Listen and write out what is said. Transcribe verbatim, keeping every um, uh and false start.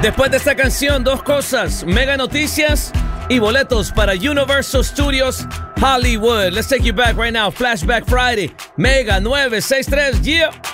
Después de esta canción, dos cosas: mega noticias y boletos para Universal Studios Hollywood. Let's take you back right now. Flashback Friday. Mega nueve seis tres. Yeah.